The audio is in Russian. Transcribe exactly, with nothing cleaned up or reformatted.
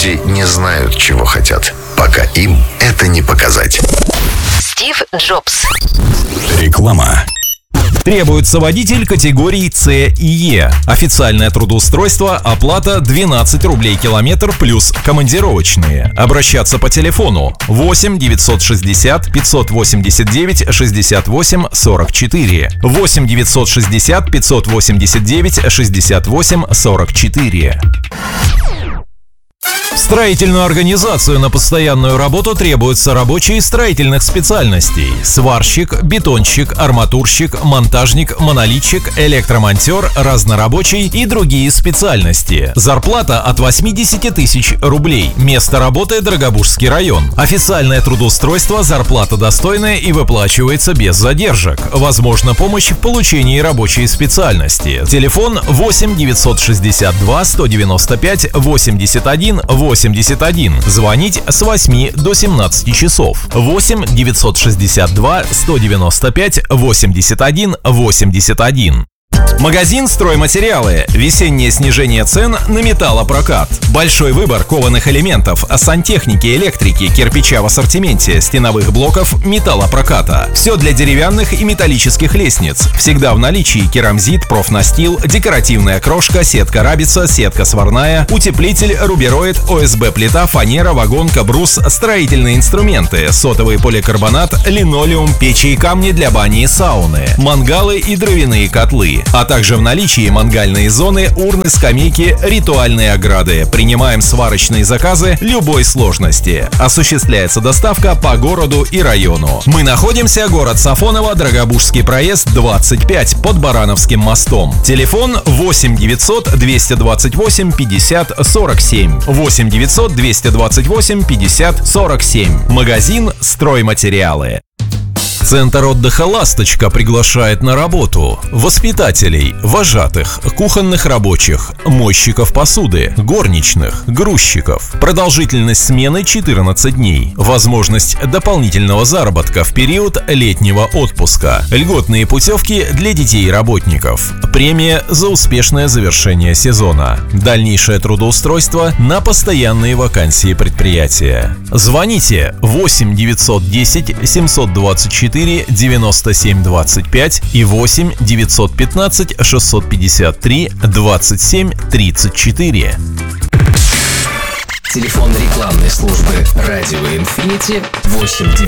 Люди не знают, чего хотят, пока им это не показать. Стив Джобс. Реклама. Требуется водитель категории С и Е. Официальное трудоустройство, оплата двенадцать рублей километр плюс командировочные. Обращаться по телефону восемь девятьсот шестьдесят пятьсот восемьдесят девять шестьдесят восемь сорок четыре. восемь девятьсот шестьдесят пятьсот восемьдесят девять шестьдесят восемь сорок четыре. В строительную организацию на постоянную работу требуются рабочие строительных специальностей: сварщик, бетонщик, арматурщик, монтажник, монолитчик, электромонтер, разнорабочий и другие специальности. Зарплата от восемьдесят тысяч рублей. Место работы — Дорогобужский район. Официальное трудоустройство, зарплата достойная и выплачивается без задержек. Возможна помощь в получении рабочей специальности. Телефон восемь девятьсот шестьдесят два сто девяносто пять восемьдесят один восемьдесят один. Звонить с восьми до семнадцати часов. восемь девятьсот шестьдесят два сто девяносто пять восемьдесят один восемьдесят один. Магазин «Стройматериалы». Весеннее снижение цен на металлопрокат. Большой выбор кованых элементов, сантехники, электрики, кирпича в ассортименте, стеновых блоков, металлопроката. Все для деревянных и металлических лестниц. Всегда в наличии керамзит, профнастил, декоративная крошка, сетка рабица, сетка сварная, утеплитель, рубероид, ОСБ-плита, фанера, вагонка, брус, строительные инструменты, сотовый поликарбонат, линолеум, печи и камни для бани и сауны, мангалы и дровяные котлы. А также в наличии мангальные зоны, урны, скамейки, ритуальные ограды. Принимаем сварочные заказы любой сложности. Осуществляется доставка по городу и району. Мы находимся город Сафоново, Дорогобужский проезд двадцать пять под Барановским мостом. Телефон восемь девятьсот двести двадцать восемь пятьдесят сорок семь. восемь девятьсот двести двадцать восемь пятьдесят сорок семь. Магазин «Стройматериалы». Центр отдыха «Ласточка» приглашает на работу воспитателей, вожатых, кухонных рабочих, мойщиков посуды, горничных, грузчиков. Продолжительность смены четырнадцать дней. Возможность дополнительного заработка в период летнего отпуска. Льготные путевки для детей и работников. Премия за успешное завершение сезона. Дальнейшее трудоустройство на постоянные вакансии предприятия. Звоните восемь девятьсот десять семьсот двадцать четыре девяносто семь двадцать пять и восемь девятьсот пятнадцать шестьсот пятьдесят три двадцать семь тридцать четыре. Телефон рекламной службы «Радио Инфинити» восемь